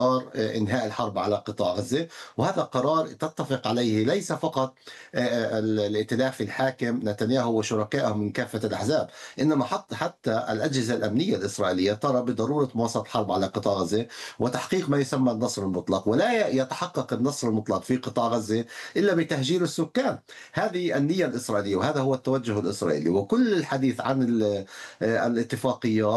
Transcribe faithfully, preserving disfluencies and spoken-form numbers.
قرار آه، إنهاء الحرب على قطاع غزة، وهذا قرار تتفق عليه ليس فقط آه، ال- الائتلاف الحاكم نتنياهو وشركائه من كافة الأحزاب، إنما حتى حتى الأجهزة الأمنية الإسرائيلية ترى بضرورة مواصلة الحرب على قطاع غزة وتحقيق ما يسمى النصر المطلق، ولا ي- يتحقق النصر المطلق في قطاع غزة إلا بتهجير السكان. هذه النية الإسرائيلية وهذا هو التوجه الإسرائيلي، وكل الحديث عن ال- آه، الاتفاقيات